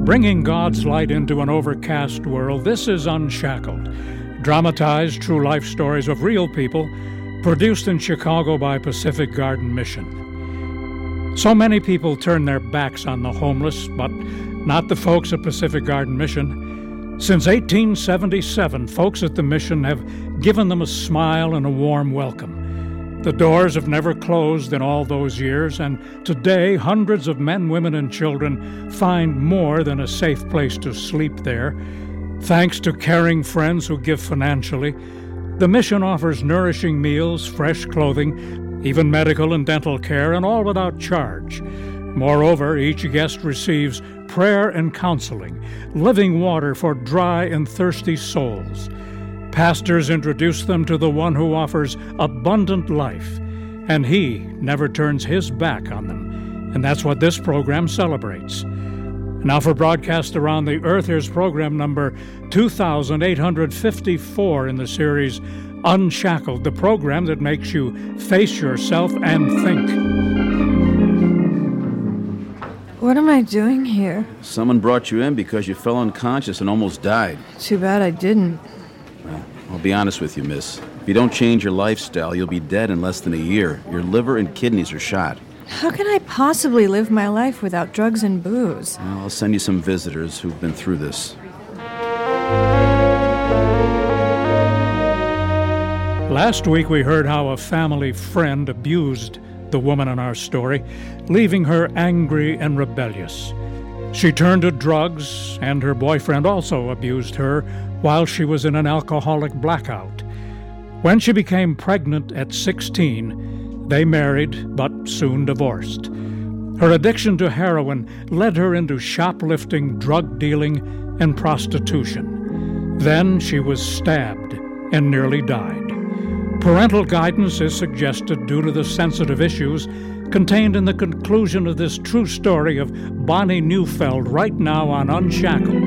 Bringing God's light into an overcast world, this is Unshackled. Dramatized true life stories of real people, produced in Chicago by Pacific Garden Mission. So many people turn their backs on the homeless, but not the folks at Pacific Garden Mission. Since 1877, folks at the mission have given them a smile and a warm welcome. The doors have never closed in all those years, and today hundreds of men, women, and children find more than a safe place to sleep there. Thanks to caring friends who give financially, the mission offers nourishing meals, fresh clothing, even medical and dental care, and all without charge. Moreover, each guest receives prayer and counseling, living water for dry and thirsty souls. Pastors introduce them to the one who offers abundant life, and he never turns his back on them. And that's what this program celebrates. Now for broadcast around the earth, here's program number 2854 in the series Unshackled, the program that makes you face yourself and think. What am I doing here? Someone brought you in because you fell unconscious and almost died. Too bad I didn't. Well, I'll be honest with you, miss. If you don't change your lifestyle, you'll be dead in less than a year. Your liver and kidneys are shot. How can I possibly live my life without drugs and booze? Well, I'll send you some visitors who've been through this. Last week we heard how a family friend abused the woman in our story, leaving her angry and rebellious. She turned to drugs, and her boyfriend also abused her while she was in an alcoholic blackout. When she became pregnant at 16, they married but soon divorced. Her addiction to heroin led her into shoplifting, drug dealing, and prostitution. Then she was stabbed and nearly died. Parental guidance is suggested due to the sensitive issues contained in the conclusion of this true story of Bonnie Neufeld right now on Unshackled.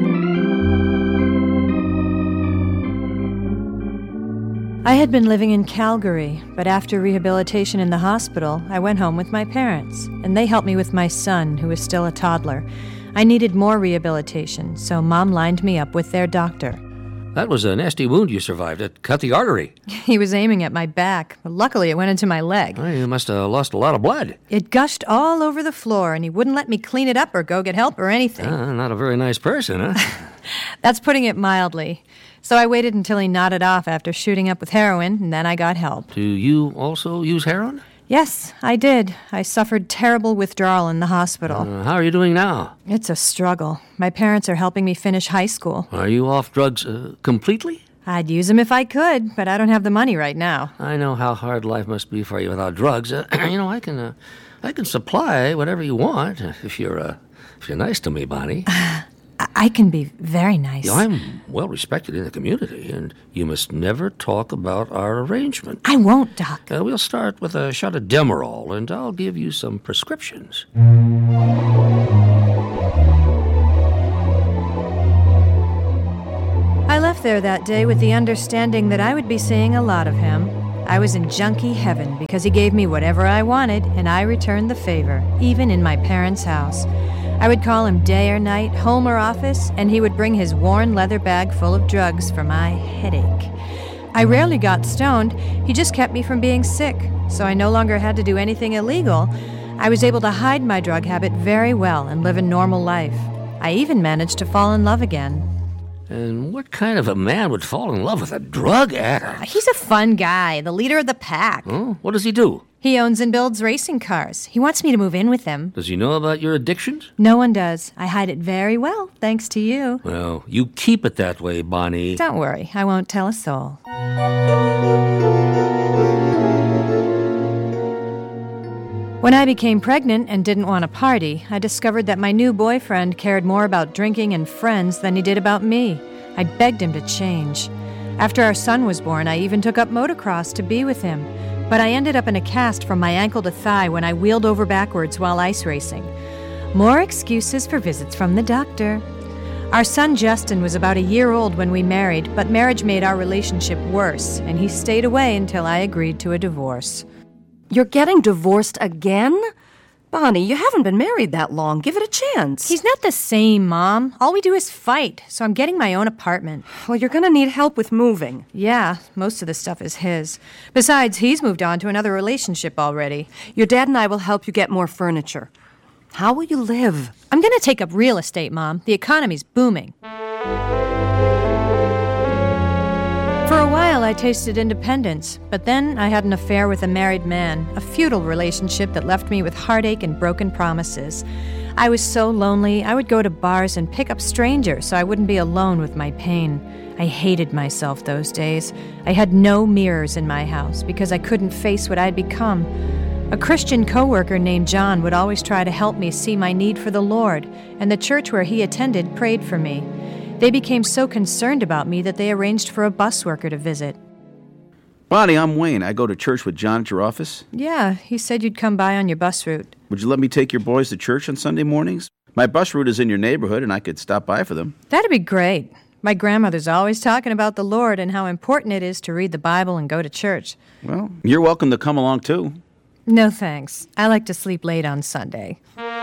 I had been living in Calgary, but after rehabilitation in the hospital, I went home with my parents, and they helped me with my son, who was still a toddler. I needed more rehabilitation, so Mom lined me up with their doctor. That was a nasty wound you survived. It cut the artery. He was aiming at my back, but luckily it went into my leg. Well, you must have lost a lot of blood. It gushed all over the floor, and he wouldn't let me clean it up or go get help or anything. Not a very nice person, huh? That's putting it mildly. So I waited until he nodded off after shooting up with heroin, and then I got help. Do you also use heroin? Yes, I did. I suffered terrible withdrawal in the hospital. How are you doing now? It's a struggle. My parents are helping me finish high school. Are you off drugs completely? I'd use them if I could, but I don't have the money right now. I know how hard life must be for you without drugs. I can supply whatever you want if you're nice to me, Bonnie. I can be very nice. Yeah, I'm well respected in the community, and you must never talk about our arrangement. I won't, Doc. We'll start with a shot of Demerol, and I'll give you some prescriptions. I left there that day with the understanding that I would be seeing a lot of him. I was in junkie heaven because he gave me whatever I wanted, and I returned the favor, even in my parents' house. I would call him day or night, home or office, and he would bring his worn leather bag full of drugs for my headache. I rarely got stoned. He just kept me from being sick, so I no longer had to do anything illegal. I was able to hide my drug habit very well and live a normal life. I even managed to fall in love again. And what kind of a man would fall in love with a drug addict? He's a fun guy, the leader of the pack. Oh, what does he do? He owns and builds racing cars. He wants me to move in with him. Does he know about your addictions? No one does. I hide it very well, thanks to you. Well, you keep it that way, Bonnie. Don't worry, I won't tell a soul. When I became pregnant and didn't want to party, I discovered that my new boyfriend cared more about drinking and friends than he did about me. I begged him to change. After our son was born, I even took up motocross to be with him. But I ended up in a cast from my ankle to thigh when I wheeled over backwards while ice racing. More excuses for visits from the doctor. Our son Justin was about a year old when we married, but marriage made our relationship worse, and he stayed away until I agreed to a divorce. You're getting divorced again? Bonnie, you haven't been married that long. Give it a chance. He's not the same, Mom. All we do is fight, so I'm getting my own apartment. Well, you're going to need help with moving. Yeah, most of the stuff is his. Besides, he's moved on to another relationship already. Your dad and I will help you get more furniture. How will you live? I'm going to take up real estate, Mom. The economy's booming. For a while, I tasted independence, but then I had an affair with a married man, a futile relationship that left me with heartache and broken promises. I was so lonely, I would go to bars and pick up strangers so I wouldn't be alone with my pain. I hated myself those days. I had no mirrors in my house because I couldn't face what I'd become. A Christian coworker named John would always try to help me see my need for the Lord, and the church where he attended prayed for me. They became so concerned about me that they arranged for a bus worker to visit. Bonnie, I'm Wayne. I go to church with John at your office. Yeah, he said you'd come by on your bus route. Would you let me take your boys to church on Sunday mornings? My bus route is in your neighborhood, and I could stop by for them. That'd be great. My grandmother's always talking about the Lord and how important it is to read the Bible and go to church. Well, you're welcome to come along, too. No thanks. I like to sleep late on Sunday.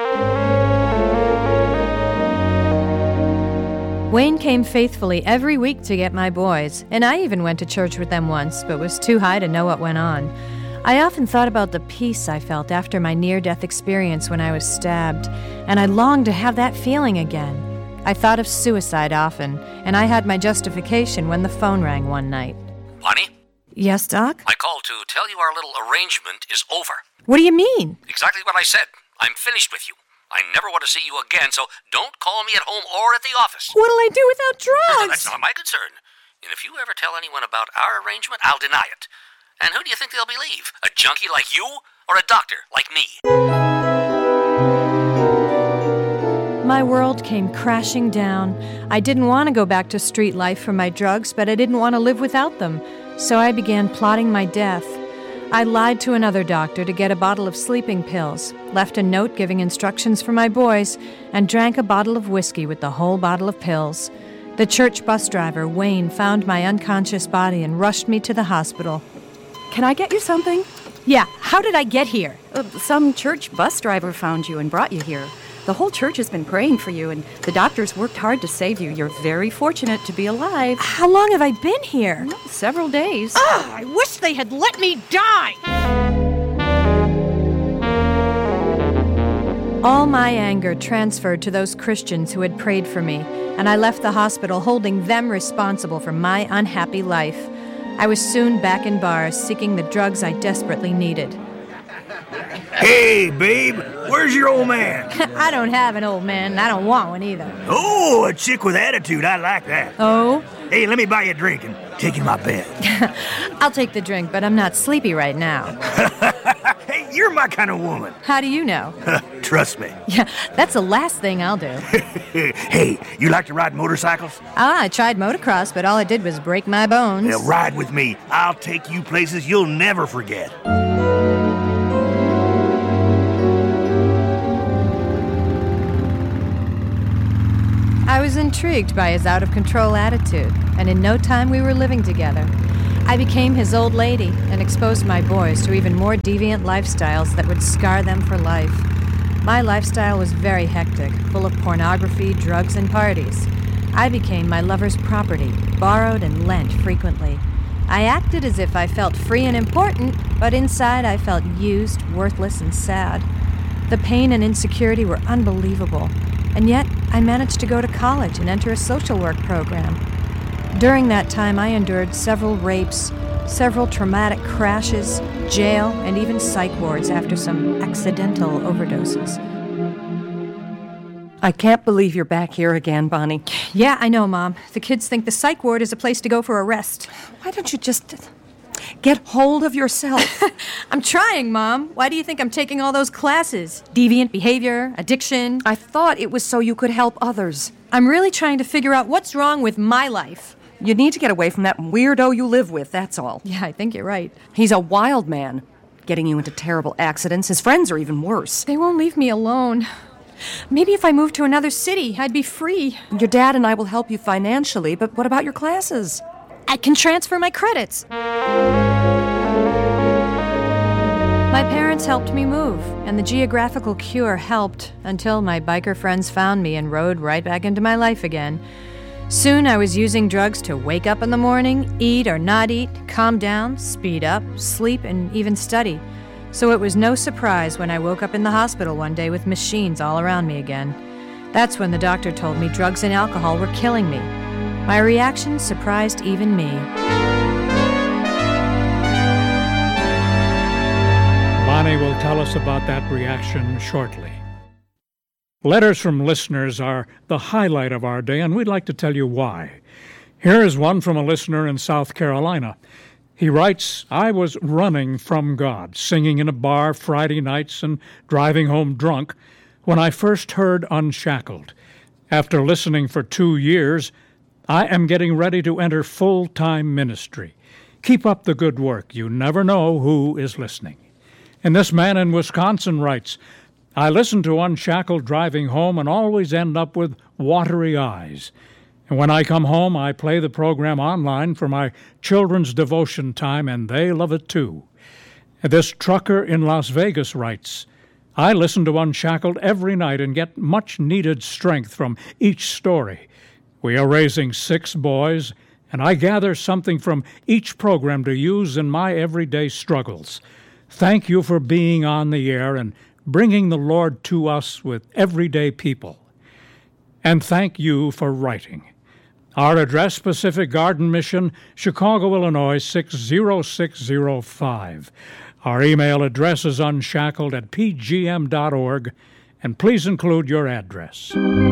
Wayne came faithfully every week to get my boys, and I even went to church with them once, but was too high to know what went on. I often thought about the peace I felt after my near-death experience when I was stabbed, and I longed to have that feeling again. I thought of suicide often, and I had my justification when the phone rang one night. Bonnie? Yes, Doc? I called to tell you our little arrangement is over. What do you mean? Exactly what I said. I'm finished with you. I never want to see you again, so don't call me at home or at the office. What'll I do without drugs? That's not my concern. And if you ever tell anyone about our arrangement, I'll deny it. And who do you think they'll believe? A junkie like you or a doctor like me? My world came crashing down. I didn't want to go back to street life for my drugs, but I didn't want to live without them. So I began plotting my death. I lied to another doctor to get a bottle of sleeping pills, left a note giving instructions for my boys, and drank a bottle of whiskey with the whole bottle of pills. The church bus driver, Wayne, found my unconscious body and rushed me to the hospital. Can I get you something? Yeah, how did I get here? Some church bus driver found you and brought you here. The whole church has been praying for you, and the doctors worked hard to save you. You're very fortunate to be alive. How long have I been here? Several days. Oh, I wish they had let me die! All my anger transferred to those Christians who had prayed for me, and I left the hospital holding them responsible for my unhappy life. I was soon back in bars, seeking the drugs I desperately needed. Hey, babe, where's your old man? I don't have an old man, and I don't want one either. Oh, a chick with attitude. I like that. Oh? Hey, let me buy you a drink and take you to my bed. I'll take the drink, but I'm not sleepy right now. Hey, you're my kind of woman. How do you know? Trust me. Yeah, that's the last thing I'll do. Hey, you like to ride motorcycles? I tried motocross, but all it did was break my bones. Yeah, ride with me. I'll take you places you'll never forget. I was intrigued by his out-of-control attitude, and in no time we were living together. I became his old lady and exposed my boys to even more deviant lifestyles that would scar them for life. My lifestyle was very hectic, full of pornography, drugs, and parties. I became my lover's property, borrowed and lent frequently. I acted as if I felt free and important, but inside I felt used, worthless, and sad. The pain and insecurity were unbelievable, and yet I managed to go to college and enter a social work program. During that time, I endured several rapes, several traumatic crashes, jail, and even psych wards after some accidental overdoses. I can't believe you're back here again, Bonnie. Yeah, I know, Mom. The kids think the psych ward is a place to go for a rest. Why don't you just get hold of yourself? I'm trying, Mom. Why do you think I'm taking all those classes? Deviant behavior, addiction? I thought it was so you could help others. I'm really trying to figure out what's wrong with my life. You need to get away from that weirdo you live with, that's all. Yeah, I think you're right. He's a wild man, getting you into terrible accidents. His friends are even worse. They won't leave me alone. Maybe if I moved to another city, I'd be free. Your dad and I will help you financially, but what about your classes? My parents helped me move, and the geographical cure helped until my biker friends found me and rode right back into my life again. Soon I was using drugs to wake up in the morning, eat or not eat, calm down, speed up, sleep, and even study. So it was no surprise when I woke up in the hospital one day with machines all around me again. That's when the doctor told me drugs and alcohol were killing me. My reaction surprised even me. Bonnie will tell us about that reaction shortly. Letters from listeners are the highlight of our day, and we'd like to tell you why. Here is one from a listener in South Carolina. He writes, I was running from God, singing in a bar Friday nights and driving home drunk when I first heard Unshackled. After listening for 2 years, I am getting ready to enter full-time ministry. Keep up the good work. You never know who is listening. And this man in Wisconsin writes, I listen to Unshackled driving home and always end up with watery eyes. And when I come home, I play the program online for my children's devotion time, and they love it too. And this trucker in Las Vegas writes, I listen to Unshackled every night and get much-needed strength from each story. We are raising 6 boys, and I gather something from each program to use in my everyday struggles. Thank you for being on the air and bringing the Lord to us with everyday people. And thank you for writing. Our address, Pacific Garden Mission, Chicago, Illinois, 60605. Our email address is unshackled@pgm.org, and please include your address.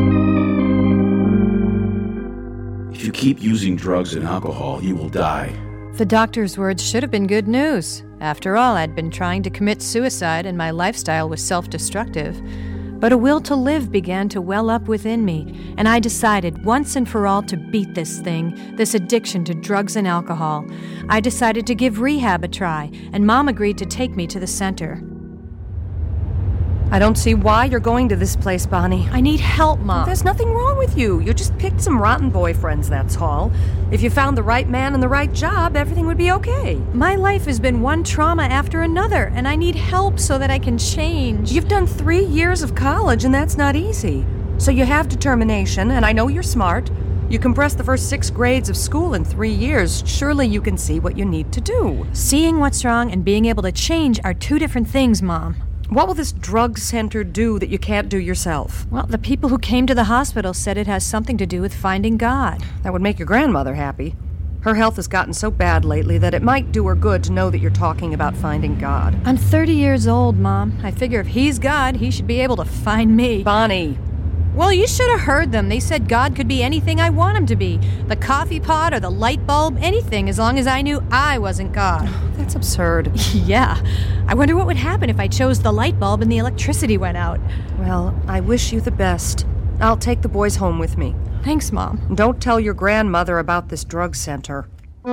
If you keep using drugs and alcohol, you will die. The doctor's words should have been good news. After all, I'd been trying to commit suicide and my lifestyle was self-destructive. But a will to live began to well up within me, and I decided once and for all to beat this thing, this addiction to drugs and alcohol. I decided to give rehab a try, and Mom agreed to take me to the center. I don't see why you're going to this place, Bonnie. I need help, Mom. There's nothing wrong with you. You just picked some rotten boyfriends, that's all. If you found the right man and the right job, everything would be okay. My life has been one trauma after another, and I need help so that I can change. You've done 3 years of college, and that's not easy. So you have determination, and I know you're smart. You compressed the first 6 grades of school in 3 years. Surely you can see what you need to do. Seeing what's wrong and being able to change are 2 different things, Mom. What will this drug center do that you can't do yourself? Well, the people who came to the hospital said it has something to do with finding God. That would make your grandmother happy. Her health has gotten so bad lately that it might do her good to know that you're talking about finding God. I'm 30 years old, Mom. I figure if he's God, he should be able to find me. Bonnie. Well, you should have heard them. They said God could be anything I want him to be. The coffee pot or the light bulb, anything, as long as I knew I wasn't God. That's absurd. Yeah. I wonder what would happen if I chose the light bulb and the electricity went out. Well, I wish you the best. I'll take the boys home with me. Thanks, Mom. Don't tell your grandmother about this drug center.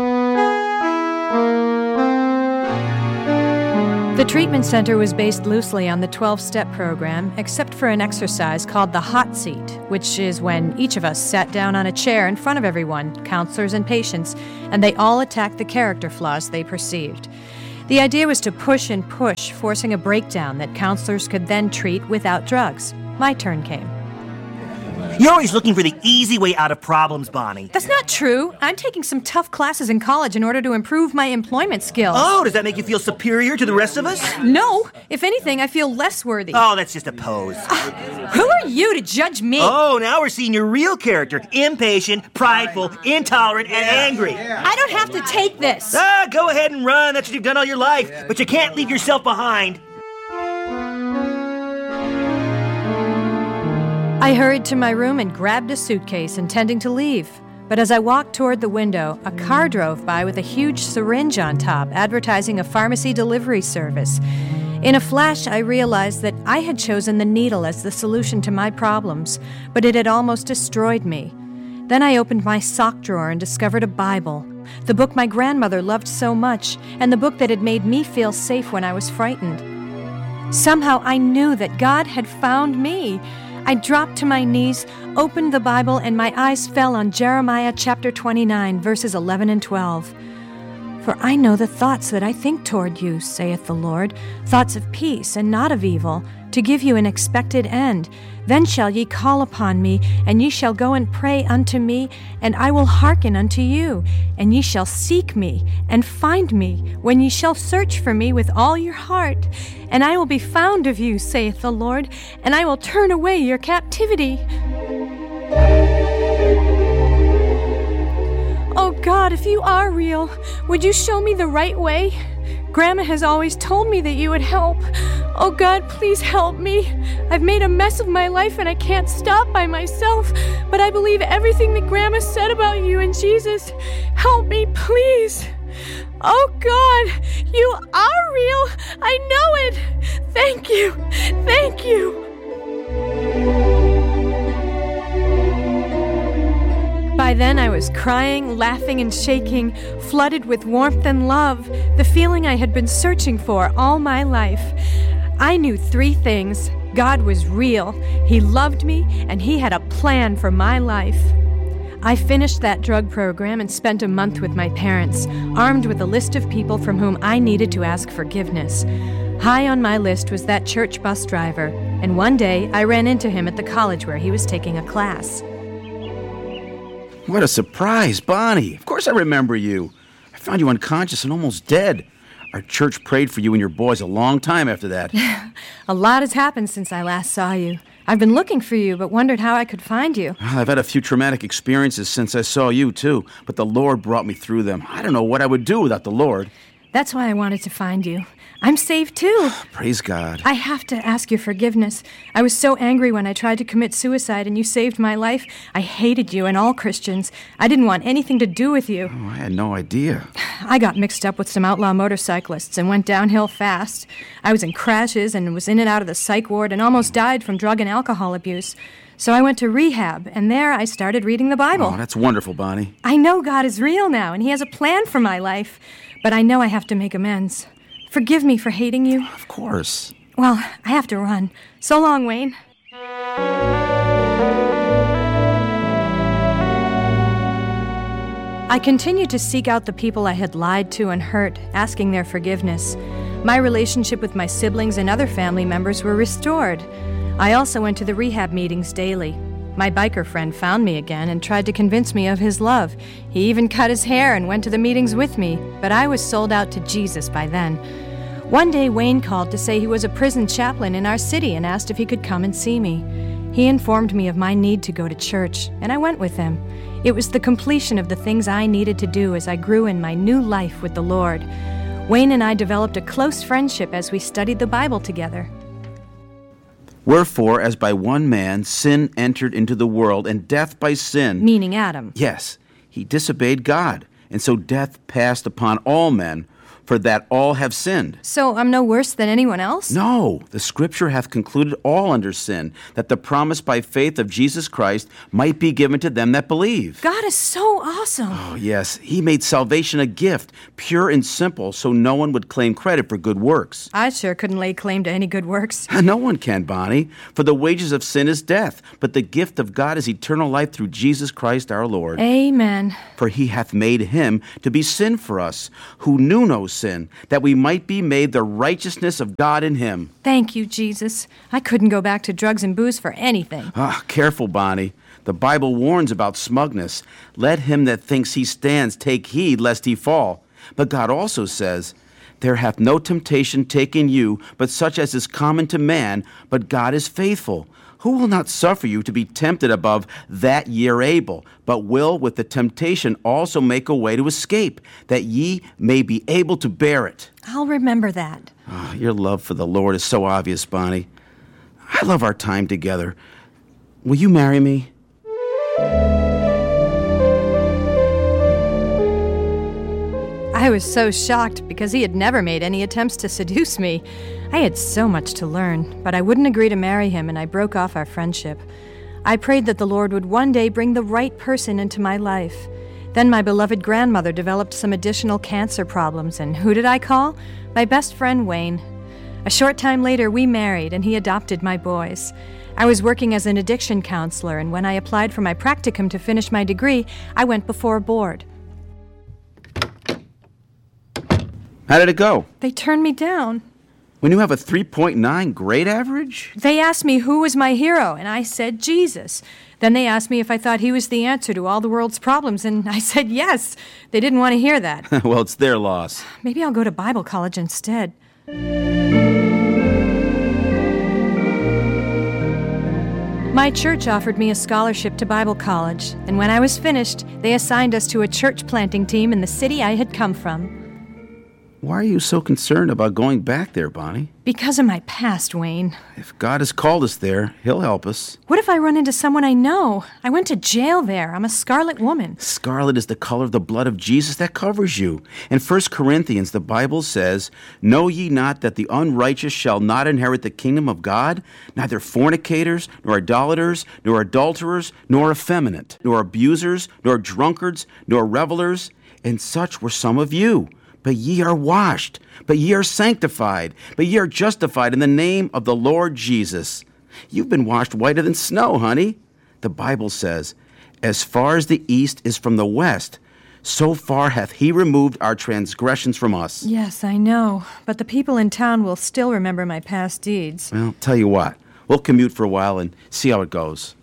The treatment center was based loosely on the 12-step program, except for an exercise called the hot seat, which is when each of us sat down on a chair in front of everyone, counselors and patients, and they all attacked the character flaws they perceived. The idea was to push and push, forcing a breakdown that counselors could then treat without drugs. My turn came. You're always looking for the easy way out of problems, Bonnie. That's not true. I'm taking some tough classes in college in order to improve my employment skills. Oh, does that make you feel superior to the rest of us? No. If anything, I feel less worthy. Oh, that's just a pose. Who are you to judge me? Oh, now we're seeing your real character. Impatient, prideful, intolerant, and angry. I don't have to take this. Go ahead and run. That's what you've done all your life. But you can't leave yourself behind. I hurried to my room and grabbed a suitcase, intending to leave. But as I walked toward the window, a car drove by with a huge syringe on top, advertising a pharmacy delivery service. In a flash, I realized that I had chosen the needle as the solution to my problems, but it had almost destroyed me. Then I opened my sock drawer and discovered a Bible, the book my grandmother loved so much, and the book that had made me feel safe when I was frightened. Somehow I knew that God had found me. I dropped to my knees, opened the Bible, and my eyes fell on Jeremiah chapter 29, verses 11 and 12. For I know the thoughts that I think toward you, saith the Lord, thoughts of peace and not of evil, to give you an expected end. Then shall ye call upon me, and ye shall go and pray unto me, and I will hearken unto you. And ye shall seek me, and find me, when ye shall search for me with all your heart. And I will be found of you, saith the Lord, and I will turn away your captivity. Oh God, if you are real, would you show me the right way? Grandma has always told me that you would help. Oh God, please help me. I've made a mess of my life and I can't stop by myself, but I believe everything that Grandma said about you and Jesus. Help me, please. Oh God, you are real. I know it. Thank you. Thank you. By then I was crying, laughing, and shaking, flooded with warmth and love, the feeling I had been searching for all my life. I knew 3 things. God was real, He loved me, and He had a plan for my life. I finished that drug program and spent a month with my parents, armed with a list of people from whom I needed to ask forgiveness. High on my list was that church bus driver, and one day I ran into him at the college where he was taking a class. What a surprise, Bonnie. Of course I remember you. I found you unconscious and almost dead. Our church prayed for you and your boys a long time after that. A lot has happened since I last saw you. I've been looking for you, but wondered how I could find you. I've had a few traumatic experiences since I saw you, too, but the Lord brought me through them. I don't know what I would do without the Lord. That's why I wanted to find you. I'm saved, too. Praise God. I have to ask your forgiveness. I was so angry when I tried to commit suicide and you saved my life. I hated you and all Christians. I didn't want anything to do with you. Oh, I had no idea. I got mixed up with some outlaw motorcyclists and went downhill fast. I was in crashes and was in and out of the psych ward and almost died from drug and alcohol abuse. So I went to rehab, and there I started reading the Bible. Oh, that's wonderful, Bonnie. I know God is real now, and He has a plan for my life. But I know I have to make amends. Forgive me for hating you. Of course. Well, I have to run. So long, Wayne. I continued to seek out the people I had lied to and hurt, asking their forgiveness. My relationship with my siblings and other family members were restored. I also went to the rehab meetings daily. My biker friend found me again and tried to convince me of his love. He even cut his hair and went to the meetings with me, but I was sold out to Jesus by then. One day, Wayne called to say he was a prison chaplain in our city and asked if he could come and see me. He informed me of my need to go to church, and I went with him. It was the completion of the things I needed to do as I grew in my new life with the Lord. Wayne and I developed a close friendship as we studied the Bible together. Wherefore, as by one man sin entered into the world, and death by sin... Meaning Adam. Yes, he disobeyed God, and so death passed upon all men, for that all have sinned. So I'm no worse than anyone else? No, the Scripture hath concluded all under sin, that the promise by faith of Jesus Christ might be given to them that believe. God is so awesome. Oh, yes, He made salvation a gift, pure and simple, so no one would claim credit for good works. I sure couldn't lay claim to any good works. No one can, Bonnie, for the wages of sin is death, but the gift of God is eternal life through Jesus Christ our Lord. Amen. For He hath made Him to be sin for us, who knew no sin, that we might be made the righteousness of God in Him. Thank you, Jesus. I couldn't go back to drugs and booze for anything. Careful, Bonnie. The Bible warns about smugness. Let him that thinks he stands take heed lest he fall. But God also says, there hath no temptation taken you, but such as is common to man, but God is faithful, who will not suffer you to be tempted above that ye are able, but will with the temptation also make a way to escape, that ye may be able to bear it. I'll remember that. Your love for the Lord is so obvious, Bonnie. I love our time together. Will you marry me? I was so shocked because he had never made any attempts to seduce me. I had so much to learn, but I wouldn't agree to marry him, and I broke off our friendship. I prayed that the Lord would one day bring the right person into my life. Then my beloved grandmother developed some additional cancer problems, and who did I call? My best friend, Wayne. A short time later, we married, and he adopted my boys. I was working as an addiction counselor, and when I applied for my practicum to finish my degree, I went before a board. How did it go? They turned me down. When you have a 3.9 grade average? They asked me who was my hero, and I said Jesus. Then they asked me if I thought he was the answer to all the world's problems, and I said yes. They didn't want to hear that. Well, it's their loss. Maybe I'll go to Bible college instead. My church offered me a scholarship to Bible college, and when I was finished, they assigned us to a church planting team in the city I had come from. Why are you so concerned about going back there, Bonnie? Because of my past, Wayne. If God has called us there, He'll help us. What if I run into someone I know? I went to jail there. I'm a scarlet woman. Scarlet is the color of the blood of Jesus that covers you. In 1 Corinthians, the Bible says, "Know ye not that the unrighteous shall not inherit the kingdom of God? Neither fornicators, nor idolaters, nor adulterers, nor effeminate, nor abusers, nor drunkards, nor revelers. And such were some of you. But ye are washed, but ye are sanctified, but ye are justified in the name of the Lord Jesus." You've been washed whiter than snow, honey. The Bible says, "As far as the east is from the west, so far hath He removed our transgressions from us." Yes, I know. But the people in town will still remember my past deeds. Well, tell you what, we'll commute for a while and see how it goes.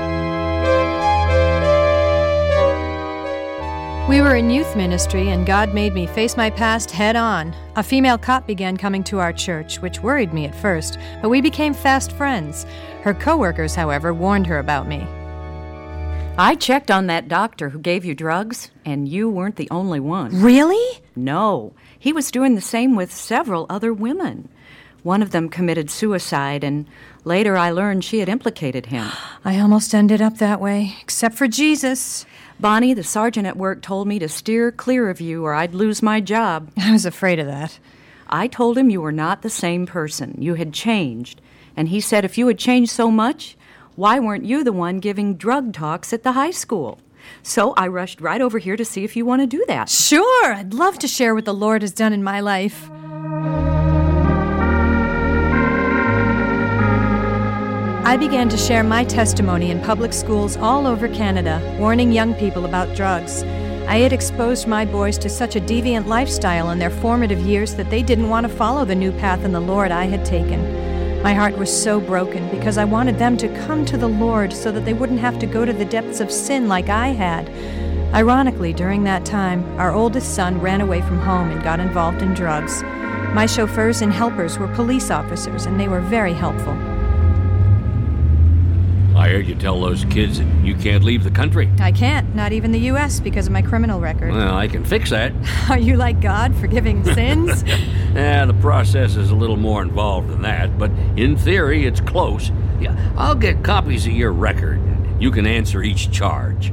We were in youth ministry, and God made me face my past head on. A female cop began coming to our church, which worried me at first, but we became fast friends. Her coworkers, however, warned her about me. I checked on that doctor who gave you drugs, and you weren't the only one. Really? No, he was doing the same with several other women. One of them committed suicide, and later I learned she had implicated him. I almost ended up that way, except for Jesus. Bonnie, the sergeant at work told me to steer clear of you or I'd lose my job. I was afraid of that. I told him you were not the same person. You had changed. And he said if you had changed so much, why weren't you the one giving drug talks at the high school? So I rushed right over here to see if you want to do that. Sure, I'd love to share what the Lord has done in my life. I began to share my testimony in public schools all over Canada, warning young people about drugs. I had exposed my boys to such a deviant lifestyle in their formative years that they didn't want to follow the new path in the Lord I had taken. My heart was so broken because I wanted them to come to the Lord so that they wouldn't have to go to the depths of sin like I had. Ironically, during that time, our oldest son ran away from home and got involved in drugs. My chauffeurs and helpers were police officers, and they were very helpful. I heard you tell those kids that you can't leave the country. I can't, not even the U.S., because of my criminal record. Well, I can fix that. Are you like God, forgiving sins? The process is a little more involved than that, but in theory, it's close. Yeah, I'll get copies of your record. You can answer each charge.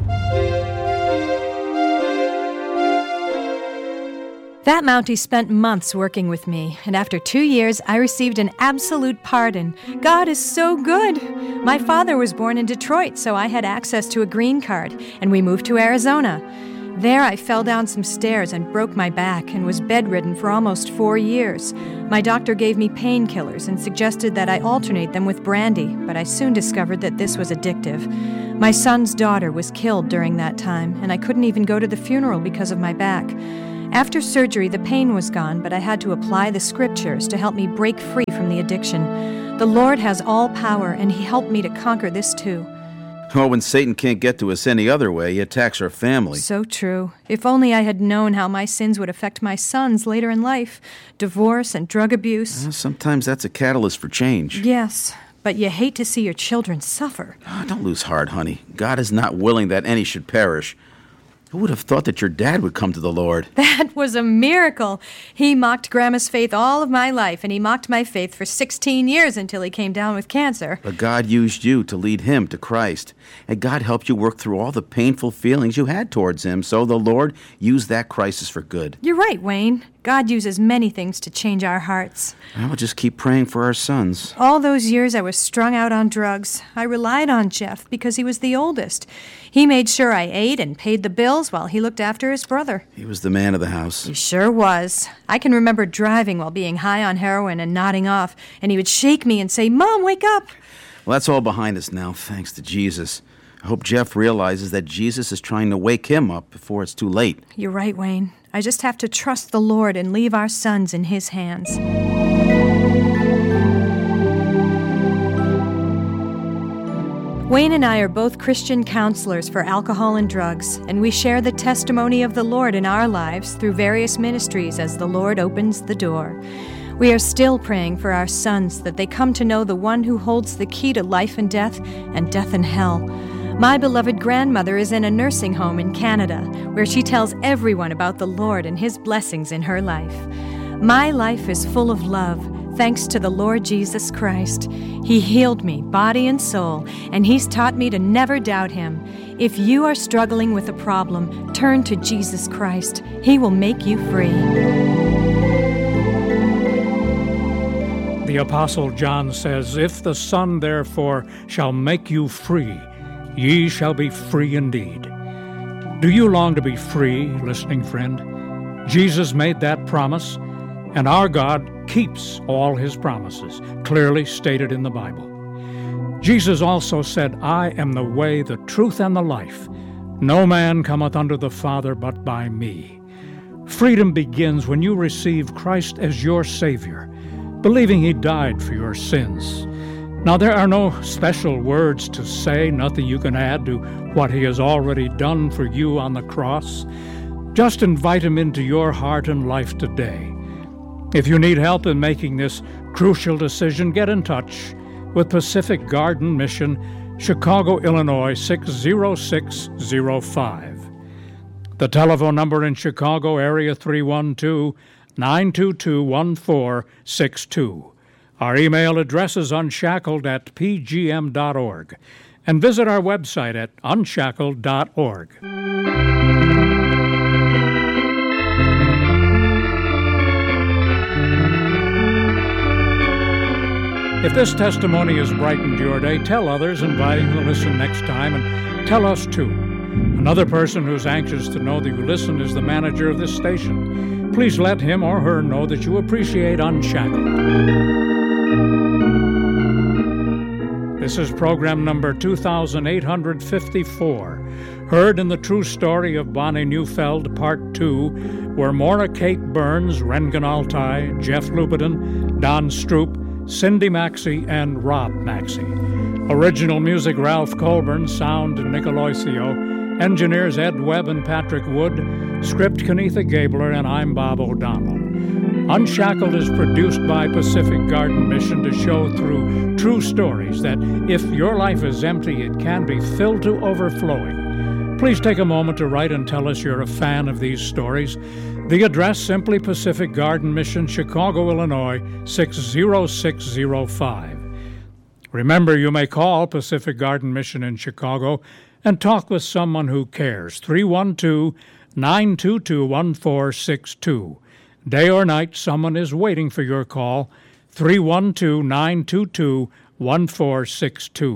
That Mountie spent months working with me, and after 2 years, I received an absolute pardon. God is so good. My father was born in Detroit, so I had access to a green card, and we moved to Arizona. There, I fell down some stairs and broke my back and was bedridden for almost 4 years. My doctor gave me painkillers and suggested that I alternate them with brandy, but I soon discovered that this was addictive. My son's daughter was killed during that time, and I couldn't even go to the funeral because of my back. After surgery, the pain was gone, but I had to apply the scriptures to help me break free from the addiction. The Lord has all power, and He helped me to conquer this too. Oh, when Satan can't get to us any other way, he attacks our family. So true. If only I had known how my sins would affect my sons later in life. Divorce and drug abuse. Sometimes that's a catalyst for change. Yes, but you hate to see your children suffer. Oh, don't lose heart, honey. God is not willing that any should perish. Who would have thought that your dad would come to the Lord? That was a miracle. He mocked Grandma's faith all of my life, and he mocked my faith for 16 years until he came down with cancer. But God used you to lead him to Christ. And God helped you work through all the painful feelings you had towards him, so the Lord used that crisis for good. You're right, Wayne. God uses many things to change our hearts. I will just keep praying for our sons. All those years I was strung out on drugs. I relied on Jeff because he was the oldest. He made sure I ate and paid the bills while he looked after his brother. He was the man of the house. He sure was. I can remember driving while being high on heroin and nodding off, and he would shake me and say, "Mom, wake up!" Well, that's all behind us now, thanks to Jesus. I hope Jeff realizes that Jesus is trying to wake him up before it's too late. You're right, Wayne. I just have to trust the Lord and leave our sons in His hands. Wayne and I are both Christian counselors for alcohol and drugs, and we share the testimony of the Lord in our lives through various ministries as the Lord opens the door. We are still praying for our sons that they come to know the one who holds the key to life and death and hell. My beloved grandmother is in a nursing home in Canada, where she tells everyone about the Lord and His blessings in her life. My life is full of love, thanks to the Lord Jesus Christ. He healed me, body and soul, and He's taught me to never doubt Him. If you are struggling with a problem, turn to Jesus Christ. He will make you free. The Apostle John says, "If the Son therefore shall make you free, ye shall be free indeed." Do you long to be free, listening friend? Jesus made that promise, and our God keeps all His promises, clearly stated in the Bible. Jesus also said, "I am the way, the truth, and the life. No man cometh unto the Father but by me." Freedom begins when you receive Christ as your Savior, believing He died for your sins. Now, there are no special words to say, nothing you can add to what He has already done for you on the cross. Just invite Him into your heart and life today. If you need help in making this crucial decision, get in touch with Pacific Garden Mission, Chicago, Illinois 60605. The telephone number in Chicago area 312-922-1462. Our email address is unshackled@pgm.org, and visit our website at unshackled.org. If this testimony has brightened your day, tell others, inviting them to listen next time, and tell us too. Another person who's anxious to know that you listen is the manager of this station. Please let him or her know that you appreciate Unshackled. This is program number 2854, heard in the true story of Bonnie Neufeld, Part 2, where Maura Kate Burns, Rengan Altai, Jeff Lupiden, Don Stroop, Cindy Maxey, and Rob Maxey. Original music Ralph Colburn, sound Nicoloisio, engineers Ed Webb and Patrick Wood, script Kenitha Gabler, and I'm Bob O'Donnell. Unshackled is produced by Pacific Garden Mission to show through true stories that if your life is empty, it can be filled to overflowing. Please take a moment to write and tell us you're a fan of these stories. The address, simply Pacific Garden Mission, Chicago, Illinois 60605. Remember, you may call Pacific Garden Mission in Chicago and talk with someone who cares. 312-922-1462. Day or night, someone is waiting for your call. 312-922-1462.